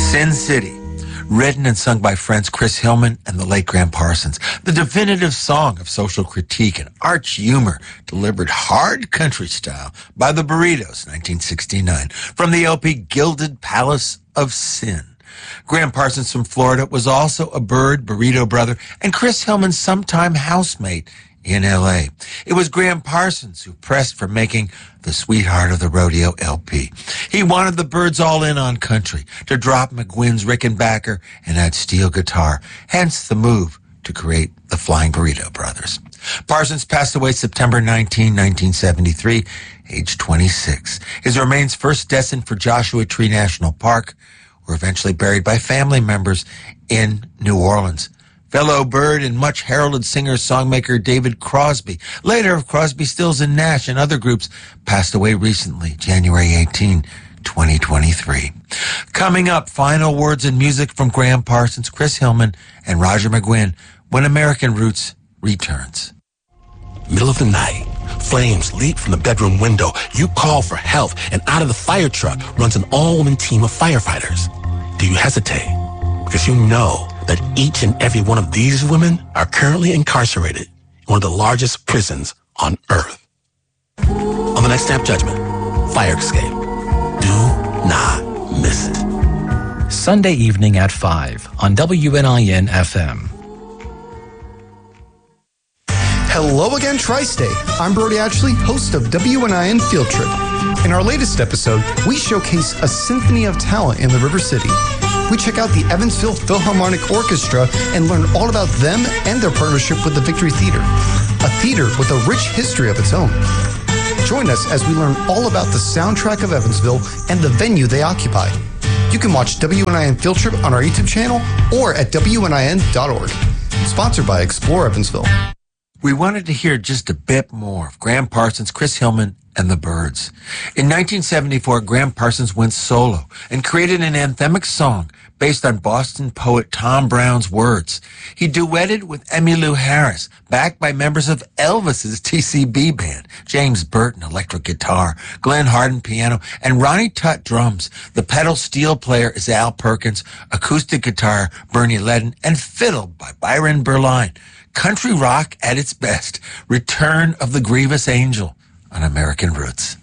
Sin City, written and sung by friends Chris Hillman and the late Graham Parsons. The definitive song of social critique and arch humor, delivered hard country style by the Burritos, 1969, from the LP Gilded Palace of Sin. Graham Parsons from Florida was also a Bird burrito brother and Chris Hillman's sometime housemate in L.A. It was Graham Parsons who pressed for making the Sweetheart of the Rodeo LP. He wanted the Byrds all in on country, to drop McGuinn's Rickenbacker and add steel guitar, hence the move to create the Flying Burrito Brothers. Parsons passed away September 19, 1973, age 26. His remains, first destined for Joshua Tree National Park, were eventually buried by family members in New Orleans. Fellow Bird and much heralded singer-songmaker David Crosby, later of Crosby, Stills, and Nash and other groups, passed away recently, January 18, 2023. Coming up, final words and music from Graham Parsons, Chris Hillman, and Roger McGuinn when American Roots returns. Middle of the night, flames leap from the bedroom window. You call for help, and out of the fire truck runs an all-woman team of firefighters. Do you hesitate? Because you know that each and every one of these women are currently incarcerated in one of the largest prisons on Earth. On the next Snap Judgment, Fire Escape. Do not miss it. Sunday evening at 5 on WNIN FM. Hello again, Tri-State. I'm Brody Ashley, host of WNIN Field Trip. In our latest episode, we showcase a symphony of talent in the River City. We check out the Evansville Philharmonic Orchestra and learn all about them and their partnership with the Victory Theater, a theater with a rich history of its own. Join us as we learn all about the soundtrack of Evansville and the venue they occupy. You can watch WNIN Field Trip on our YouTube channel or at WNIN.org. Sponsored by Explore Evansville. We wanted to hear just a bit more of Graham Parsons, Chris Hillman, and the Byrds. In 1974, Graham Parsons went solo and created an anthemic song based on Boston poet Tom Brown's words. He duetted with Emmylou Harris, backed by members of Elvis's TCB band, James Burton, electric guitar, Glenn Hardin, piano, and Ronnie Tutt, drums. The pedal steel player is Al Perkins, acoustic guitar, Bernie Ledden, and fiddle by Byron Berline. Country rock at its best. Return of the Grievous Angel on American Roots.